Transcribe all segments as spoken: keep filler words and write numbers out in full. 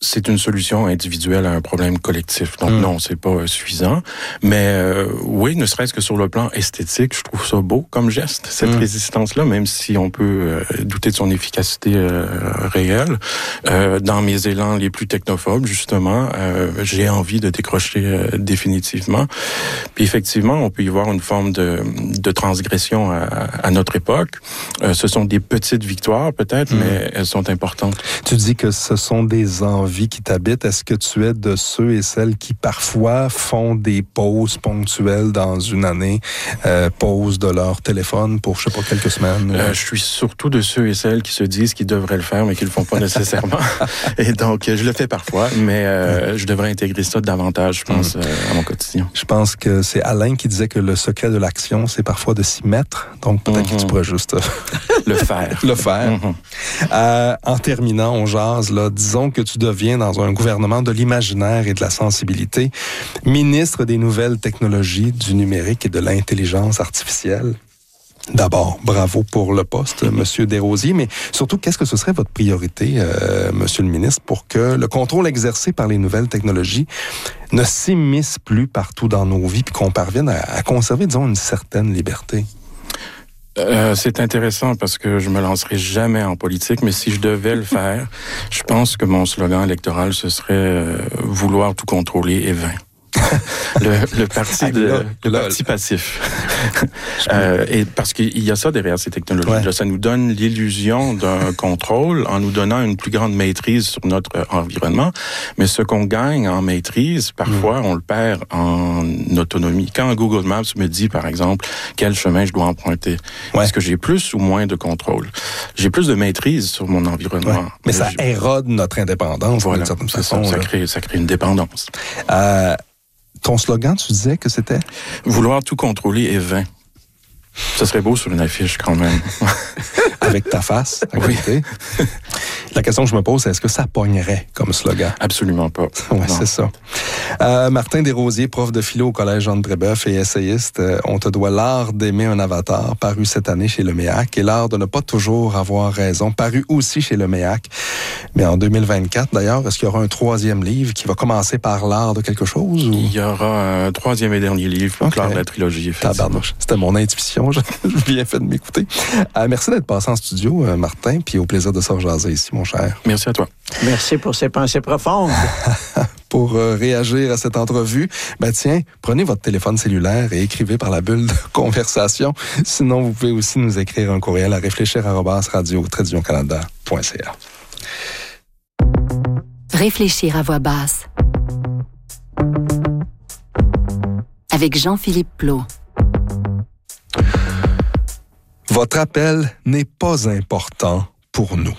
c'est une solution individuelle à un problème collectif. Donc mmh. non, c'est pas suffisant. Mais euh, oui, ne serait-ce que sur le plan esthétique, je trouve ça beau comme geste, cette mmh. résistance-là, même si on peut euh, douter de son efficacité euh, réelle. Euh, dans mes élans les plus technophobes, justement, euh, j'ai envie de décrocher euh, définitivement. Puis effectivement, on peut y voir une forme de, de transgression à, à notre époque. Euh, ce sont des petites victoires, peut-être, mmh. mais elles sont importantes. Tu dis que ce sont des envies qui t'habitent. Est-ce que tu es de ceux et celles qui parfois font des pauses ponctuelles dans une année, euh, pause de leur téléphone pour, je sais pas, quelques semaines? Euh, je suis surtout de ceux et celles qui se disent qu'ils devraient le faire, mais qui le font pas nécessairement. Et donc, je le fais parfois, mais euh, je devrais intégrer ça davantage, je pense, mmh. euh, à mon quotidien. Je pense que c'est Alain qui disait que le secret de l'action, c'est parfois de s'y mettre. Donc, peut-être mmh. que tu pourrais juste le faire. le faire. Mmh. Euh, en terminant, on jase, là, disons que tu deviens dans un gouvernement de l'imaginaire et de la sensibilité, ministre des nouvelles technologies, du numérique et de l'intelligence artificielle. D'abord, bravo pour le poste, mm-hmm. Monsieur Desrosiers, mais surtout, qu'est-ce que ce serait votre priorité, euh, Monsieur le ministre, pour que le contrôle exercé par les nouvelles technologies ne s'immisce plus partout dans nos vies, puis qu'on parvienne à, à conserver, disons, une certaine liberté? Euh, c'est intéressant parce que je me lancerai jamais en politique, mais si je devais le faire, je pense que mon slogan électoral, ce serait euh, « Vouloir tout contrôler est vain ». le, le parti de là, le là, parti là. passif. euh, et parce qu'il y a ça derrière ces technologies-là, ouais. ça nous donne l'illusion d'un contrôle en nous donnant une plus grande maîtrise sur notre environnement. Mais ce qu'on gagne en maîtrise, parfois, mmh. on le perd en autonomie. Quand Google Maps me dit, par exemple, quel chemin je dois emprunter, ouais. est-ce que j'ai plus ou moins de contrôle? J'ai plus de maîtrise sur mon environnement. Ouais. Mais, Mais ça je... érode notre indépendance, voilà, d'une certaine façon. Ça, ça, crée, ça crée une dépendance. Euh, Ton slogan, tu disais que c'était? Vouloir tout contrôler est vain. Ça serait beau sur une affiche, quand même. Avec ta face, à oui. côté. La question que je me pose, c'est est-ce que ça pognerait comme slogan? Absolument pas. Oui, c'est ça. Euh, Martin Desrosiers, prof de philo au Collège Jean-de-Brébeuf et essayiste, euh, on te doit L'art d'aimer un avatar, paru cette année chez Le Méac, et L'art de ne pas toujours avoir raison, paru aussi chez Le Méac. Mais en deux mille vingt-quatre, d'ailleurs, est-ce qu'il y aura un troisième livre qui va commencer par l'art de quelque chose? Ou... Il y aura un troisième et dernier livre pour okay. clore la trilogie. Tabarnouche. C'était mon intuition. J'ai bien fait de m'écouter. Euh, merci d'être passé en studio, euh, Martin, puis au plaisir de se rejaser ici, mon cher. Merci à toi. Merci pour ces pensées profondes. Pour euh, réagir à cette entrevue, ben tiens, prenez votre téléphone cellulaire et écrivez par la bulle de conversation. Sinon, vous pouvez aussi nous écrire un courriel à réfléchir arobase radio tiret canada point c a. Réfléchir à voix basse. Avec Jean-Philippe Plot. Votre appel n'est pas important pour nous.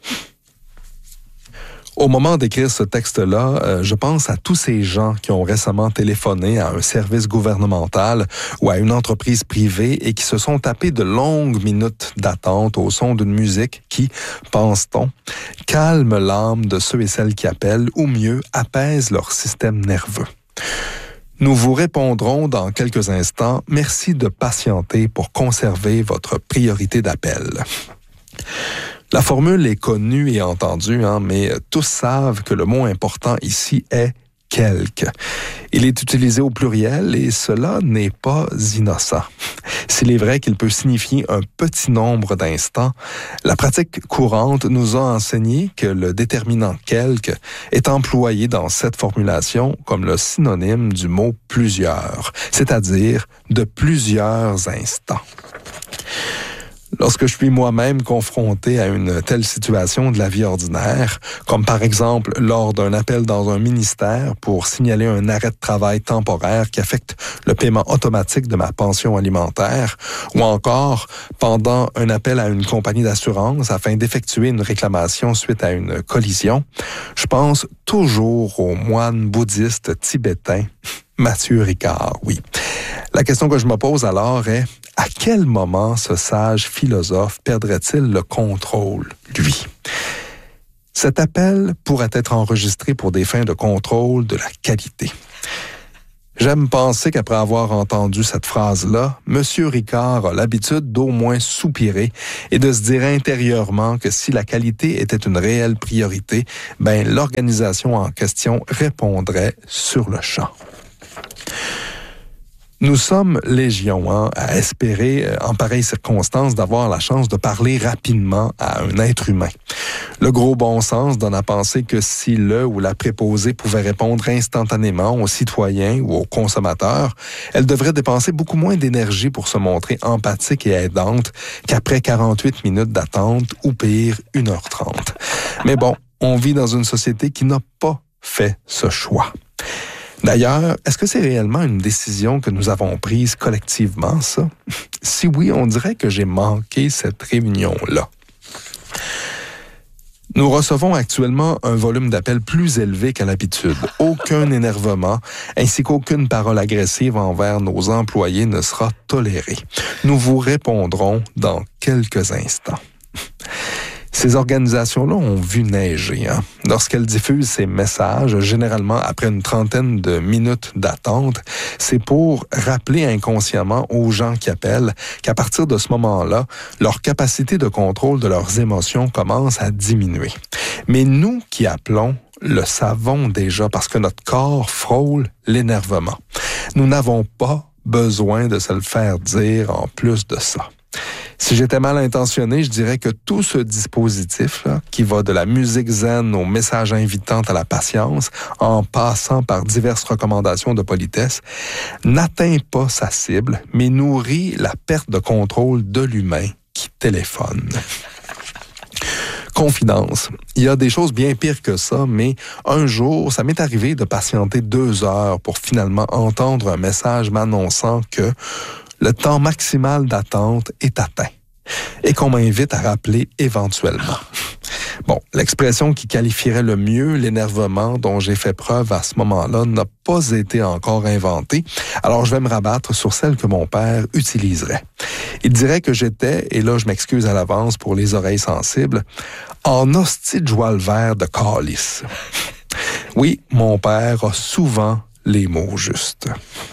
Au moment d'écrire ce texte-là, euh, je pense à tous ces gens qui ont récemment téléphoné à un service gouvernemental ou à une entreprise privée et qui se sont tapés de longues minutes d'attente au son d'une musique qui, pense-t-on, calme l'âme de ceux et celles qui appellent ou mieux apaise leur système nerveux. Nous vous répondrons dans quelques instants. Merci de patienter pour conserver votre priorité d'appel. La formule est connue et entendue, hein, mais tous savent que le mot important ici est « quelque ». Il est utilisé au pluriel et cela n'est pas innocent. S'il est vrai qu'il peut signifier un petit nombre d'instants, la pratique courante nous a enseigné que le déterminant « quelque » est employé dans cette formulation comme le synonyme du mot « plusieurs », c'est-à-dire de plusieurs instants. Lorsque je suis moi-même confronté à une telle situation de la vie ordinaire, comme par exemple lors d'un appel dans un ministère pour signaler un arrêt de travail temporaire qui affecte le paiement automatique de ma pension alimentaire, ou encore pendant un appel à une compagnie d'assurance afin d'effectuer une réclamation suite à une collision, je pense toujours au moine bouddhiste tibétain Mathieu Ricard, oui. La question que je me pose alors est, à quel moment ce sage philosophe perdrait-il le contrôle, lui? Cet appel pourrait être enregistré pour des fins de contrôle de la qualité. J'aime penser qu'après avoir entendu cette phrase-là, M. Ricard a l'habitude d'au moins soupirer et de se dire intérieurement que si la qualité était une réelle priorité, ben l'organisation en question répondrait sur le champ. Nous sommes légion hein, à espérer, en pareille circonstance, d'avoir la chance de parler rapidement à un être humain. Le gros bon sens donne à penser que si le ou la préposée pouvait répondre instantanément aux citoyens ou aux consommateurs, elle devrait dépenser beaucoup moins d'énergie pour se montrer empathique et aidante qu'après quarante-huit minutes d'attente ou pire, une heure trente. Mais bon, on vit dans une société qui n'a pas fait ce choix. D'ailleurs, est-ce que c'est réellement une décision que nous avons prise collectivement, ça? Si oui, on dirait que j'ai manqué cette réunion-là. Nous recevons actuellement un volume d'appels plus élevé qu'à l'habitude. Aucun énervement, ainsi qu'aucune parole agressive envers nos employés ne sera tolérée. Nous vous répondrons dans quelques instants. Ces organisations-là ont vu neiger. Hein? Lorsqu'elles diffusent ces messages, généralement après une trentaine de minutes d'attente, c'est pour rappeler inconsciemment aux gens qui appellent qu'à partir de ce moment-là, leur capacité de contrôle de leurs émotions commence à diminuer. Mais nous qui appelons, le savons déjà parce que notre corps frôle l'énervement. Nous n'avons pas besoin de se le faire dire en plus de ça. Si j'étais mal intentionné, je dirais que tout ce dispositif, là, qui va de la musique zen aux messages invitants à la patience, en passant par diverses recommandations de politesse, n'atteint pas sa cible, mais nourrit la perte de contrôle de l'humain qui téléphone. Confidence. Il y a des choses bien pires que ça, mais un jour, ça m'est arrivé de patienter deux heures pour finalement entendre un message m'annonçant que le temps maximal d'attente est atteint et qu'on m'invite à rappeler éventuellement. Bon, l'expression qui qualifierait le mieux l'énervement dont j'ai fait preuve à ce moment-là n'a pas été encore inventée, alors je vais me rabattre sur celle que mon père utiliserait. Il dirait que j'étais, et là je m'excuse à l'avance pour les oreilles sensibles, en hostie de joie le vert de calice. Oui, mon père a souvent les mots justes.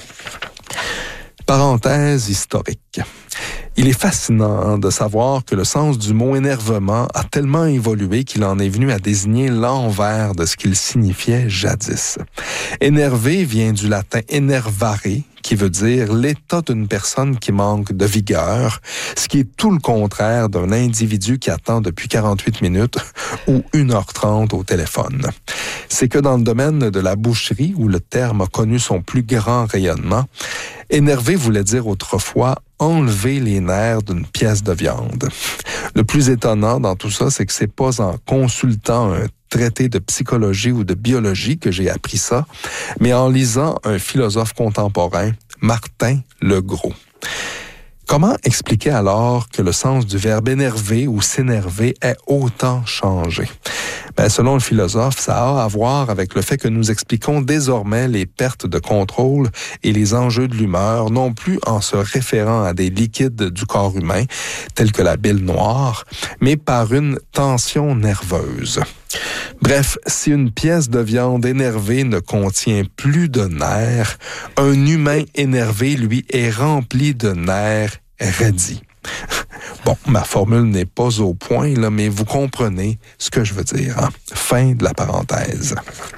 Parenthèse historique. Il est fascinant de savoir que le sens du mot énervement a tellement évolué qu'il en est venu à désigner l'envers de ce qu'il signifiait jadis. Énervé vient du latin enervare, qui veut dire l'état d'une personne qui manque de vigueur, ce qui est tout le contraire d'un individu qui attend depuis quarante-huit minutes ou une heure trente au téléphone. C'est que dans le domaine de la boucherie, où le terme a connu son plus grand rayonnement, énervé voulait dire autrefois enlever les nerfs d'une pièce de viande. Le plus étonnant dans tout ça, c'est que c'est pas en consultant un traité de psychologie ou de biologie que j'ai appris ça, mais en lisant un philosophe contemporain, Martin Legros. Comment expliquer alors que le sens du verbe énerver ou s'énerver ait autant changé? Ben, selon le philosophe, ça a à voir avec le fait que nous expliquons désormais les pertes de contrôle et les enjeux de l'humeur, non plus en se référant à des liquides du corps humain, tels que la bile noire, mais par une tension nerveuse. Bref, si une pièce de viande énervée ne contient plus de nerfs, un humain énervé, lui, est rempli de nerfs raidis. Bon, ma formule n'est pas au point, là, mais vous comprenez ce que je veux dire. Hein? Fin de la parenthèse.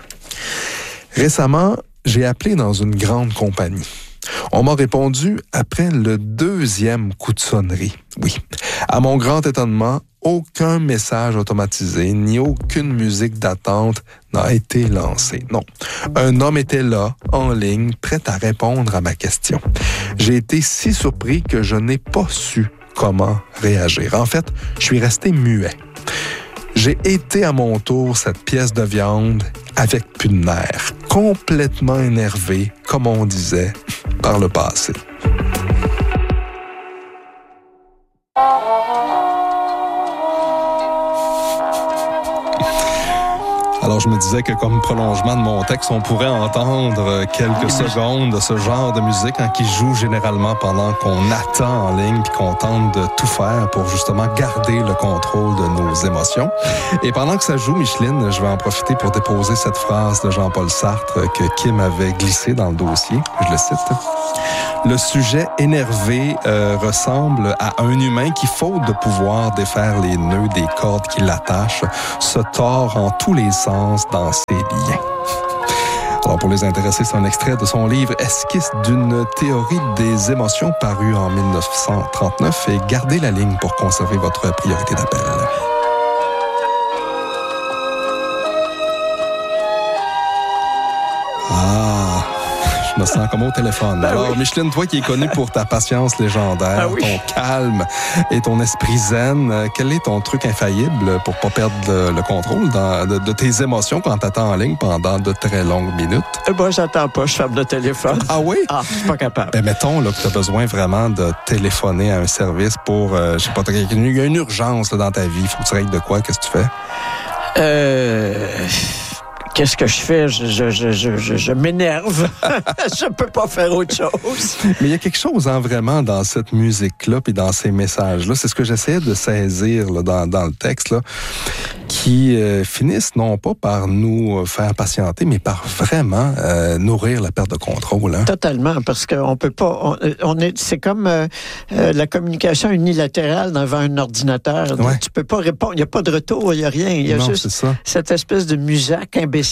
Récemment, j'ai appelé dans une grande compagnie. On m'a répondu après le deuxième coup de sonnerie. Oui. À mon grand étonnement, aucun message automatisé ni aucune musique d'attente n'a été lancé. Non. Un homme était là, en ligne, prêt à répondre à ma question. J'ai été si surpris que je n'ai pas su comment réagir. En fait, je suis resté muet. J'ai été à mon tour cette pièce de viande avec plus de nerfs, complètement énervé, comme on disait par le passé. Alors, je me disais que comme prolongement de mon texte, on pourrait entendre quelques secondes de ce genre de musique hein, qui joue généralement pendant qu'on attend en ligne puis qu'on tente de tout faire pour justement garder le contrôle de nos émotions. Et pendant que ça joue, Micheline, je vais en profiter pour déposer cette phrase de Jean-Paul Sartre que Kim avait glissée dans le dossier. Je le cite. Le sujet énervé euh, ressemble à un humain qui, faute de pouvoir défaire les nœuds des cordes qui l'attachent, se tord en tous les sens dans ses liens. Alors, pour les intéressés, c'est un extrait de son livre « Esquisse d'une théorie des émotions » paru en dix-neuf cent trente-neuf et gardez la ligne pour conserver votre priorité d'appel. Ah, je me sens comme au téléphone. Ben Alors, oui. Micheline, toi qui es connue pour ta patience légendaire, Ah oui. ton calme et ton esprit zen, euh, quel est ton truc infaillible pour pas perdre le, le contrôle dans, de, de tes émotions quand t'attends en ligne pendant de très longues minutes? Eh ben, j'attends pas, je ferme le téléphone. Ah oui? Ah, je suis pas capable. Ben, mettons là, que tu as besoin vraiment de téléphoner à un service pour, euh, je sais pas, il y a une urgence là, dans ta vie, il faut que tu règles de quoi, qu'est-ce que tu fais? Euh... Qu'est-ce que je fais? Je, je, je, je, je, je m'énerve. Je peux pas faire autre chose. Mais il y a quelque chose hein, vraiment dans cette musique-là puis dans ces messages-là. C'est ce que j'essayais de saisir là, dans, dans le texte, là, qui euh, finissent non pas par nous faire patienter, mais par vraiment euh, nourrir la perte de contrôle. Hein. Totalement, parce qu'on peut pas... On, on est, c'est comme euh, euh, la communication unilatérale devant un ordinateur. Ouais. Tu peux pas répondre. Il n'y a pas de retour, il n'y a rien. Il y a Non, juste c'est ça. cette espèce de musac imbécile.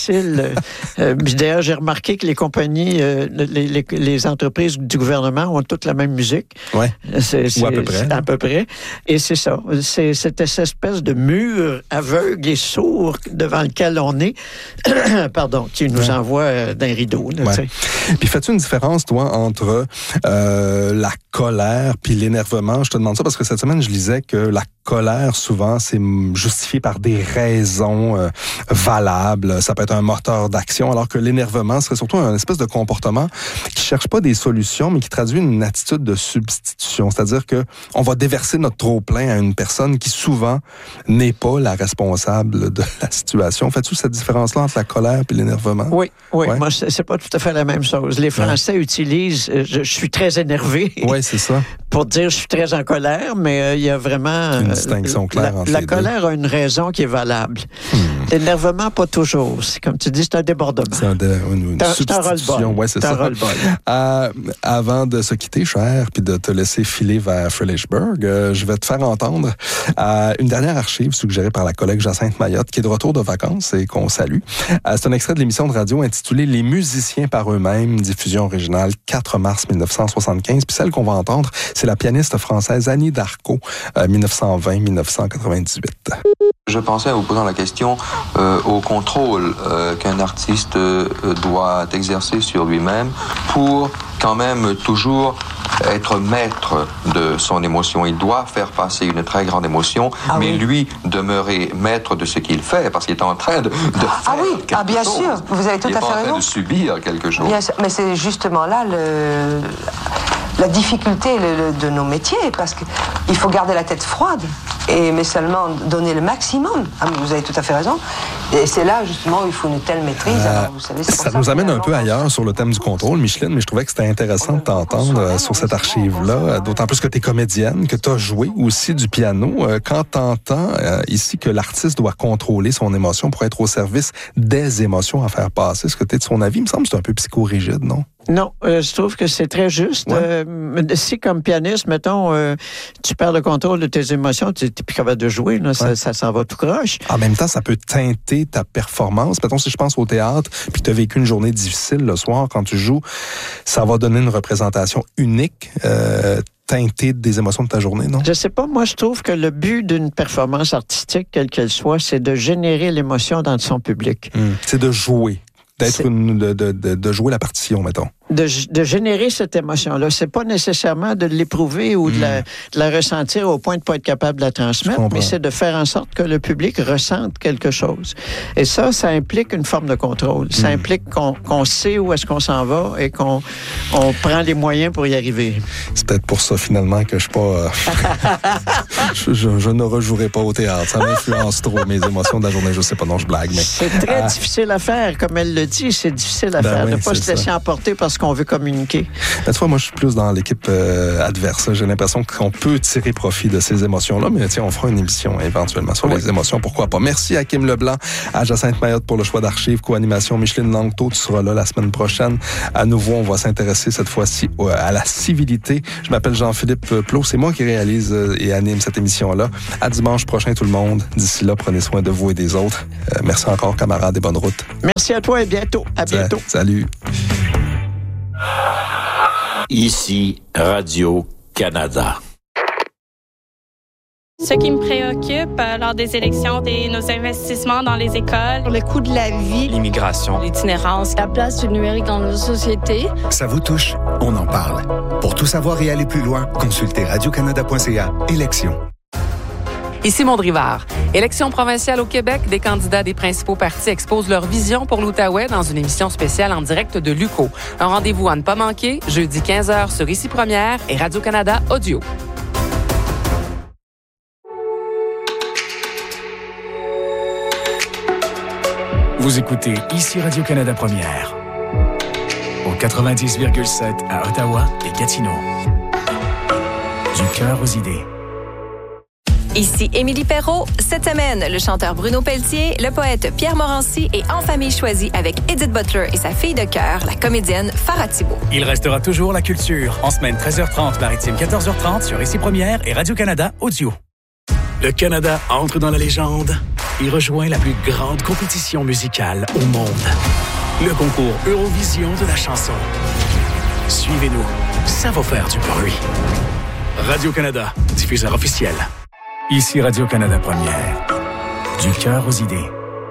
euh, d'ailleurs, j'ai remarqué que les compagnies, euh, les, les, les entreprises du gouvernement ont toutes la même musique. Ouais. C'est, c'est, Ou à peu près. À peu près. Et c'est ça. C'est cette espèce de mur aveugle et sourd devant lequel on est, pardon, qui nous ouais. envoie d'un rideau. Là, ouais. Puis fais-tu une différence, toi, entre euh, la colère puis l'énervement? Je te demande ça parce que cette semaine, je lisais que la colère, souvent, c'est justifié par des raisons euh, valables. Ça peut être un moteur d'action, alors que l'énervement serait surtout un espèce de comportement qui cherche pas des solutions, mais qui traduit une attitude de substitution. C'est-à-dire que on va déverser notre trop-plein à une personne qui, souvent, n'est pas la responsable de la situation. Fais-tu cette différence-là entre la colère et l'énervement? Oui, oui. Ouais. Moi, c'est, c'est pas tout à fait la même chose. Les Français ouais. utilisent euh, je, je suis très énervé. Oui, c'est ça. Pour dire je suis très en colère, mais euh, il y a vraiment... Une distinction claire la, entre la les colère deux. a une raison qui est valable. Hmm. L'énervement, pas toujours. C'est, comme tu dis, c'est un débordement. C'est un de, une, une t'as, substitution. Ouais, c'est t'as ça. Euh, avant de se quitter, cher, puis de te laisser filer vers Frelichburg, euh, je vais te faire entendre euh, une dernière archive suggérée par la collègue Jacinthe Mayotte, qui est de retour de vacances et qu'on salue. Euh, c'est un extrait de l'émission de radio intitulée « Les musiciens par eux-mêmes », diffusion originale quatre mars dix-neuf cent soixante-quinze. Puis celle qu'on va entendre, c'est la pianiste française Annie Darko, euh, dix-neuf cent vingt à dix-neuf cent quatre-vingt-dix-huit. Je pensais, en vous posant la question, euh, au contrôle euh, qu'un artiste euh, doit exercer sur lui-même pour quand même toujours être maître de son émotion. Il doit faire passer une très grande émotion, ah mais oui. lui demeurer maître de ce qu'il fait, parce qu'il est en train de, de faire ah oui, quelque ah bien chose. sûr, vous avez tout il à fait raison. Il est en train de subir quelque chose. Bien sûr, mais c'est justement là le... la difficulté le, le, de nos métiers, parce qu'il faut garder la tête froide, et, mais seulement donner le maximum. Ah, mais vous avez tout à fait raison. Et c'est là, justement, où il faut une telle maîtrise. Euh, Alors, vous savez, c'est ça ça nous amène un peu ailleurs sur le thème du contrôle, Micheline, mais je trouvais que c'était intéressant de t'entendre euh, sur cette archive-là, d'autant plus que tu es comédienne, que tu as joué aussi du piano. Euh, quand tu entends euh, ici que l'artiste doit contrôler son émotion pour être au service des émotions à faire passer, est-ce que tu es de son avis? Il me semble que c'est un peu psychorigide, non? Non, euh, je trouve que c'est très juste. Ouais. Euh, si, comme pianiste, mettons, euh, tu perds le contrôle de tes émotions, tu n'es plus capable de jouer, là, ouais. ça, ça s'en va tout croche. En même temps, ça peut teinter ta performance. Mettons, si je pense au théâtre, puis tu as vécu une journée difficile le soir, quand tu joues, ça va donner une représentation unique, euh, teintée des émotions de ta journée, non? Je sais pas, moi, je trouve que le but d'une performance artistique, quelle qu'elle soit, c'est de générer l'émotion dans son public. Hum, c'est de jouer. D'être une, de, de, de jouer la partition, mettons. de, de générer cette émotion-là. C'est pas nécessairement de l'éprouver ou de, mmh. la, de la ressentir au point de pas être capable de la transmettre, mais c'est de faire en sorte que le public ressente quelque chose. Et ça, ça implique une forme de contrôle. Ça mmh. implique qu'on, qu'on sait où est-ce qu'on s'en va et qu'on on prend les moyens pour y arriver. C'est peut-être pour ça, finalement, que je suis pas... Euh... je, je, je ne rejouerai pas au théâtre. Ça m'influence trop, mes émotions de la journée. Je sais pas, non, je blague, mais... C'est très euh... difficile à faire, comme elle le dit. C'est difficile à ben faire, oui, de ne pas se ça. laisser emporter parce qu'on veut communiquer. Ben, tu vois, moi, je suis plus dans l'équipe euh, adverse. J'ai l'impression qu'on peut tirer profit de ces émotions-là, mais tiens, on fera une émission éventuellement sur oui. les émotions, pourquoi pas. Merci à Kim Leblanc, à Jacinthe Mayotte pour le choix d'archives, co-animation. Micheline Langto, tu seras là la semaine prochaine. À nouveau, on va s'intéresser cette fois-ci à la civilité. Je m'appelle Jean-Philippe Plot. C'est moi qui réalise et anime cette émission-là. À dimanche prochain, tout le monde. D'ici là, prenez soin de vous et des autres. Euh, merci encore, camarades, et bonne route. Merci à toi et bientôt. À bientôt. Salut. Ici, Radio-Canada. Ce qui me préoccupe euh, lors des élections, c'est nos investissements dans les écoles, le coût de la vie, l'immigration, l'itinérance, la place du numérique dans nos sociétés. Ça vous touche? On en parle. Pour tout savoir et aller plus loin, consultez radio canada point c a. Élections. Ici Maud Rivard. Élection provinciale au Québec, des candidats des principaux partis exposent leur vision pour l'Outaouais dans une émission spéciale en direct de l'U Q O. Un rendez-vous à ne pas manquer, jeudi quinze heures sur Ici Première et Radio-Canada Audio. Vous écoutez Ici Radio-Canada Première, au quatre-vingt-dix virgule sept à Ottawa et Gatineau. Du cœur aux idées. Ici Émilie Perrault. Cette semaine, le chanteur Bruno Pelletier, le poète Pierre Morancy et En famille choisie avec Edith Butler et sa fille de cœur, la comédienne Farah Thibault. Il restera toujours la culture. En semaine treize heures trente, maritime quatorze heures trente sur Ici Première et Radio-Canada Audio. Le Canada entre dans la légende et rejoint la plus grande compétition musicale au monde. Le concours Eurovision de la chanson. Suivez-nous, ça va faire du bruit. Radio-Canada, diffuseur officiel. Ici Radio-Canada Première. Du cœur aux idées.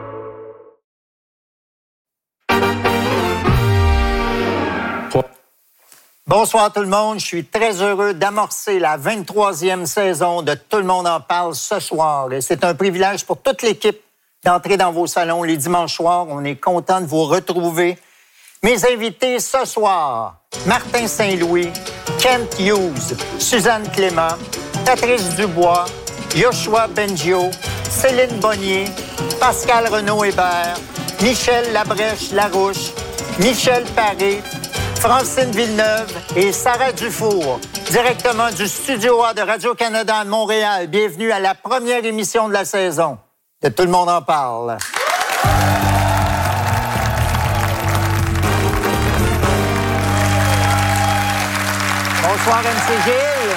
Bonsoir tout le monde. Je suis très heureux d'amorcer la vingt-troisième saison de Tout le monde en parle ce soir. Et c'est un privilège pour toute l'équipe d'entrer dans vos salons les dimanches soirs. On est content de vous retrouver. Mes invités ce soir, Martin Saint-Louis, Kent Hughes, Suzanne Clément, Patrice Dubois, Yoshua Bengio, Céline Bonnier, Pascal Renaud-Hébert, Michel Labrèche-Larouche, Michel Paré, Francine Villeneuve et Sarah Dufour, directement du Studio A de Radio-Canada à Montréal. Bienvenue à la première émission de la saison de Tout le monde en parle. Bonsoir, M C Gilles.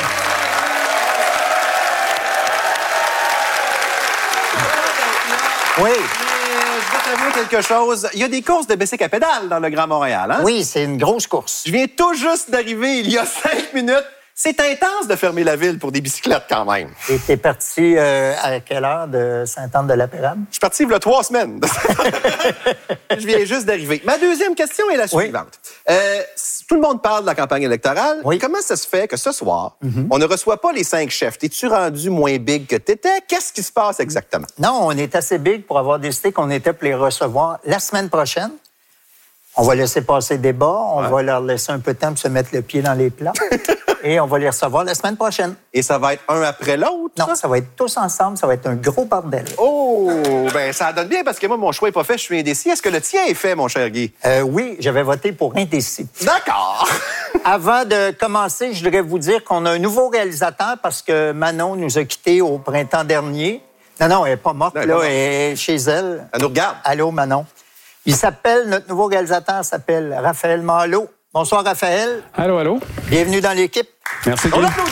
Oui. Je vais t'avouer quelque chose. Il y a des courses de bicycle à pédale dans le Grand Montréal, hein? Oui, c'est une grosse course. Je viens tout juste d'arriver il y a cinq minutes. C'est intense de fermer la ville pour des bicyclettes quand même. Et t'es parti euh, à quelle heure de Sainte-Anne-de-la-Pérade? Je suis parti il y a trois semaines. Je viens juste d'arriver. Ma deuxième question est la suivante. Oui. Euh, tout le monde parle de la campagne électorale. Oui. Comment ça se fait que ce soir, mm-hmm. on ne reçoit pas les cinq chefs? T'es-tu rendu moins big que t'étais? Qu'est-ce qui se passe exactement? Non, on est assez big pour avoir décidé qu'on était pour les recevoir la semaine prochaine. On va laisser passer le débat. On ouais. va leur laisser un peu de temps pour se mettre le pied dans les plats. Et on va les recevoir la semaine prochaine. Et ça va être un après l'autre? Non, ça? ça va être tous ensemble. Ça va être un gros bordel. Oh! Bien, ça donne bien parce que moi, mon choix n'est pas fait. Je suis indécis. Est-ce que le tien est fait, mon cher Guy? Euh, oui, j'avais voté pour indécis. D'accord! Avant de commencer, je voudrais vous dire qu'on a un nouveau réalisateur parce que Manon nous a quittés au printemps dernier. Non, non, elle n'est pas morte. Non, elle, là, elle est chez elle. Elle nous regarde. Allô, Manon. Il s'appelle, notre nouveau réalisateur s'appelle Raphaël Malo. Bonsoir, Raphaël. Allô, allô. Bienvenue dans l'équipe. Merci, Guy. On l'applaudit.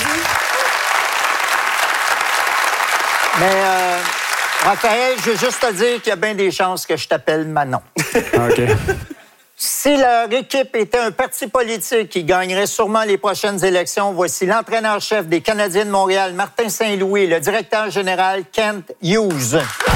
Mais, euh, Raphaël, je veux juste te dire qu'il y a bien des chances que je t'appelle Manon. OK. Si leur équipe était un parti politique qui gagnerait sûrement les prochaines élections, voici l'entraîneur-chef des Canadiens de Montréal, Martin Saint-Louis, le directeur général, Kent Hughes.